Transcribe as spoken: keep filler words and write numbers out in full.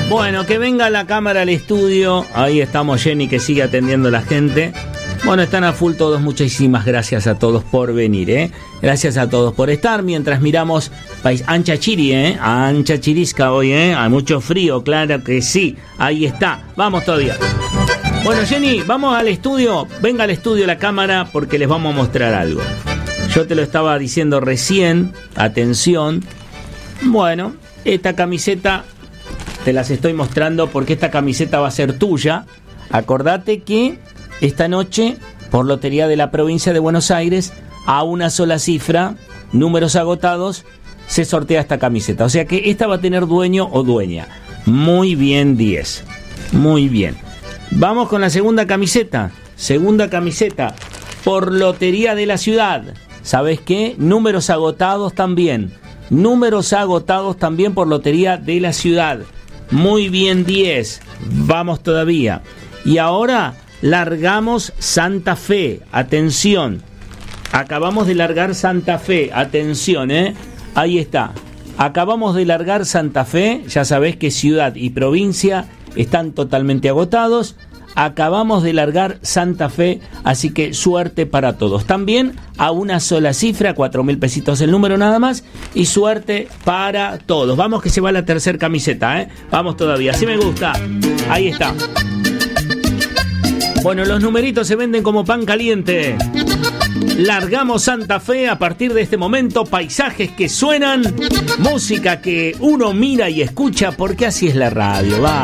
Bueno, que venga la cámara al estudio. Ahí estamos, Jenny, que sigue atendiendo a la gente. Bueno, están a full todos. Muchísimas gracias a todos por venir, ¿eh? Gracias a todos por estar. Mientras miramos país Ancha Chiri, ¿eh? Ancha Chirisca hoy, ¿eh? Hay mucho frío, claro que sí. Ahí está. Vamos todavía. Bueno, Jenny, vamos al estudio. Venga al estudio la cámara porque les vamos a mostrar algo. Yo te lo estaba diciendo recién. Atención. Bueno, esta camiseta te las estoy mostrando porque esta camiseta va a ser tuya. Acordate que esta noche, por Lotería de la Provincia de Buenos Aires, a una sola cifra, números agotados, se sortea esta camiseta. O sea que esta va a tener dueño o dueña. Muy bien, diez. Muy bien. Vamos con la segunda camiseta. Segunda camiseta, por Lotería de la Ciudad. ¿Sabes qué? Números agotados también. Números agotados también por Lotería de la Ciudad. Muy bien, diez. Vamos todavía. Y ahora largamos Santa Fe. Atención. Acabamos de largar Santa Fe. Atención, ¿eh? Ahí está. Acabamos de largar Santa Fe. Ya sabés que ciudad y provincia están totalmente agotados. Acabamos de largar Santa Fe, así que suerte para todos. También a una sola cifra, cuatro mil pesitos el número nada más, y suerte para todos. Vamos que se va la tercera camiseta, ¿eh? Vamos todavía, así me gusta. Ahí está. Bueno, los numeritos se venden como pan caliente. Largamos Santa Fe a partir de este momento. Paisajes que suenan, música que uno mira y escucha, porque así es la radio. Va.